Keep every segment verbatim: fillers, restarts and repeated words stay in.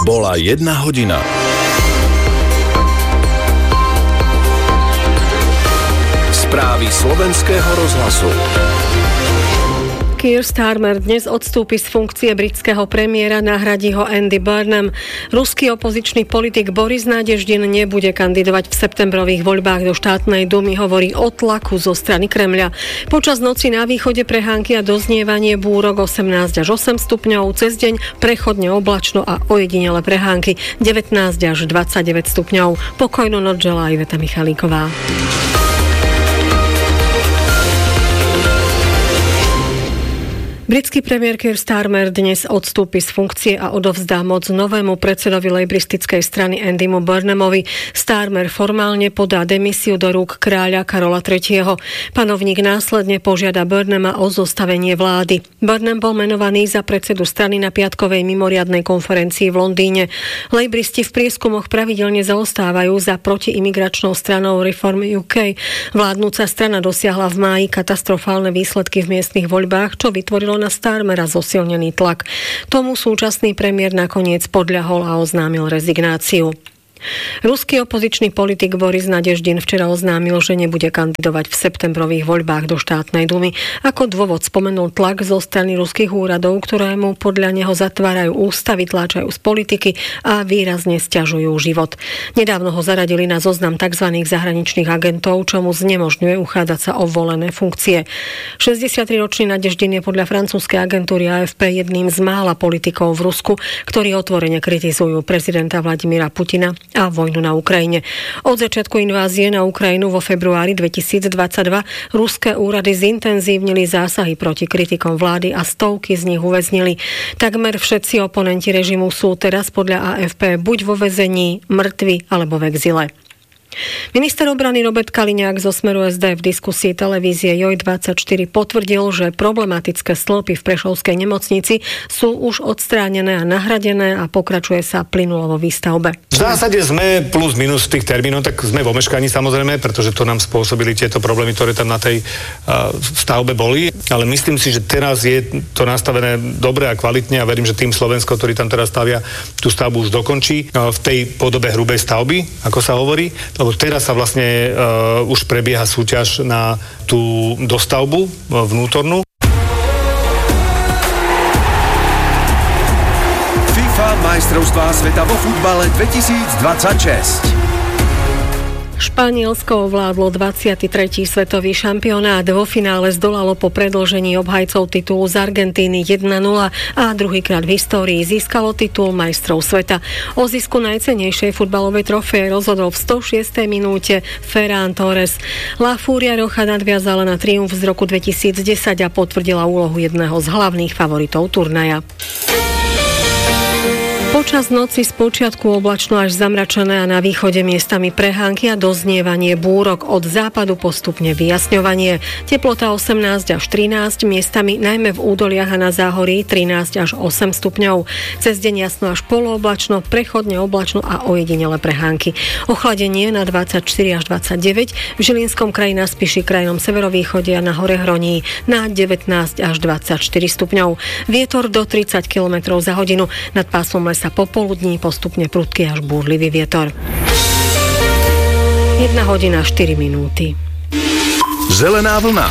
Bola jedna hodina. Správy slovenského rozhlasu. Keir Starmer dnes odstúpi z funkcie britského premiéra, nahradí ho Andy Burnham. Ruský opozičný politik Boris Nadeždin nebude kandidovať v septembrových voľbách do štátnej dumy, hovorí o tlaku zo strany Kremľa. Počas noci na východe prehánky a doznievanie búrok osemnásť až osem stupňov, cez deň prechodne oblačno a ojedinele prehánky devätnásť až dvadsaťdeväť stupňov. Pokojnú noc želá Iveta Michalíková. Britský premiér Keir Starmer dnes odstúpi z funkcie a odovzdá moc novému predsedovi lejbristickej strany Andymu Burnhamovi. Starmer formálne podá demisiu do rúk kráľa Karola tretieho. Panovník následne požiada Burnhama o zostavenie vlády. Burnham bol menovaný za predsedu strany na piatkovej mimoriadnej konferencii v Londýne. Lejbristi v prieskumoch pravidelne zaostávajú za protiimigračnou stranou Reform ú ká. Vládnúca strana dosiahla v máji katastrofálne výsledky v miestnych voľbách, čo vytvorilo na Starmera zosilnený tlak. Tomu súčasný premiér nakoniec podľahol a oznámil rezignáciu. Ruský opozičný politik Boris Nadeždin včera oznámil, že nebude kandidovať v septembrových voľbách do štátnej dumy. Ako dôvod spomenul tlak zo strany ruských úradov, ktoré mu podľa neho zatvárajú ústa, vytláčajú z politiky a výrazne sťažujú život. Nedávno ho zaradili na zoznam tzv. Zahraničných agentov, čo mu znemožňuje uchádzať sa o volené funkcie. šesťdesiatriročný Nadeždin je podľa francúzskej agentúry á ef pé jedným z mála politikov v Rusku, ktorí otvorene kritizujú prezidenta Vladimíra Putina a vojnu na Ukrajine. Od začiatku invázie na Ukrajinu vo februári dvetisícdvadsaťdva ruské úrady zintenzívnili zásahy proti kritikom vlády a stovky z nich uväznili. Takmer všetci oponenti režimu sú teraz podľa á ef pé buď vo väzení, mŕtvi alebo v exile. Minister obrany Robert Kaliňák zo Smeru es dé v diskusii televízie Joj dvadsaťštyri potvrdil, že problematické stĺpy v prešovskej nemocnici sú už odstránené a nahradené a pokračuje sa plynulo vo výstavbe. V zásade sme plus minus tých termínov, tak sme vo meškaní samozrejme, pretože to nám spôsobili tieto problémy, ktoré tam na tej uh, stavbe boli, ale myslím si, že teraz je to nastavené dobre a kvalitne a verím, že tým Slovensko, ktorý tam teraz stavia, tú stavbu už dokončí uh, v tej podobe hrubej stavby, ako sa hovorí. Lebo teraz sa vlastne uh, už prebieha súťaž na tú dostavbu uh, vnútornú. FIFA majstrovstvá sveta vo futbale dvetisícdvadsaťšesť. Španielsko ovládlo dvadsiaty tretí svetový šampionát. Vo finále zdolalo po predĺžení obhajcov titulu z Argentíny jedna nula a druhýkrát v histórii získalo titul majstrov sveta. O zisku najcennejšej futbalovej trofeje rozhodol v stošiestej minúte Ferran Torres. La Furia Roja nadviazala na triumf z roku dvetisícdesať a potvrdila úlohu jedného z hlavných favoritov turnaja. Počas noci spočiatku oblačno až zamračené a na východe miestami prehánky a doznievanie búrok, od západu postupne vyjasňovanie. Teplota osemnásť až trinásť, miestami najmä v údoliach a na záhorí trinásť až osem stupňov. Cez deň jasno až polooblačno, prechodne oblačno a ojedinele prehánky. Ochladenie na dvadsaťštyri až dvadsaťdeväť, v Žilinskom kraji, na Spiši, krajnom severovýchode a na hore Hroní na devätnásť až dvadsaťštyri stupňov. Vietor do tridsať kilometrov za hodinu, nad pásom lesa popoludní postupne prudký až búrlivý vietor. jedna hodina štyri minúty. Zelená vlna.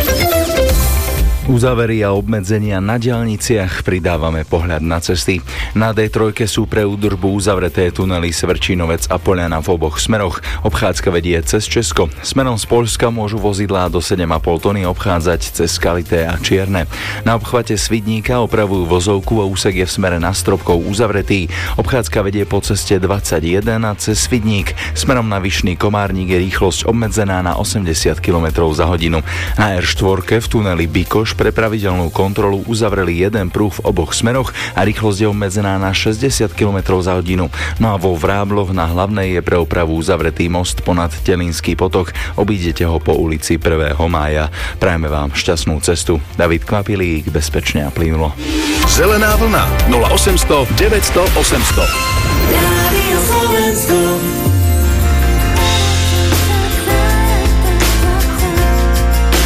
Uzávery a obmedzenia na diaľniciach, pridávame pohľad na cesty. Na dé tri sú pre údržbu uzavreté tunely Svrčínovec a Poľana v oboch smeroch. Obchádzka vedie cez Česko. Smerom z Poľska môžu vozidlá do sedem a pol tony obchádzať cez Skalité a Čierne. Na obchvate Svidníka opravujú vozovku a úsek je v smere na Stropkov uzavretý. Obchádzka vedie po ceste dvadsaťjeden a cez Svidník. Smerom na Vyšný Komárnik je rýchlosť obmedzená na osemdesiat kilometrov za hodinu. Na er štyri v tuneli Bikoš pre pravidelnú kontrolu uzavreli jeden pruh v oboch smeroch a rýchlosť je obmedzená na šesťdesiat kilometrov za hodinu. No a vo Vrábloch na Hlavnej je pre opravu uzavretý most ponad Telínsky potok. Obídete ho po ulici prvého mája. Prajeme vám šťastnú cestu. David Kvapilík, bezpečne a plynulo. Zelená vlna nula osemsto deväťsto osemsto. Rádio Slovensko.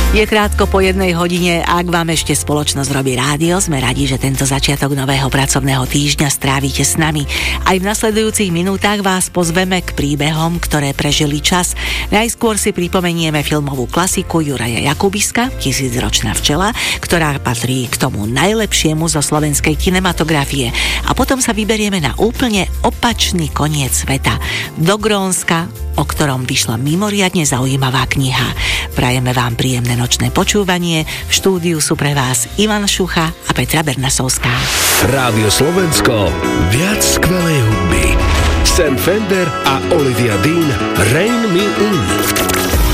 Je krátko po jednej hodine, ak vám ešte spoločnosť robí rádio, sme radi, že tento začiatok nového pracovného týždňa strávite s nami. Aj v nasledujúcich minútach vás pozveme k príbehom, ktoré prežili čas. Najskôr si pripomenieme filmovú klasiku Juraja Jakubiska, Tisícročná včela, ktorá patrí k tomu najlepšiemu zo slovenskej kinematografie. A potom sa vyberieme na úplne opačný koniec sveta, do Grónska, o ktorom vyšla mimoriadne zaujímavá kniha. Prajeme vám príjemné nočné počúvanie. V štúdiu sú pre vás Ivan Šucha a Petra Bernasovská. Rádio Slovensko, viac skvelej hudby. Sam Fender a Olivia Dean, Rain Me In.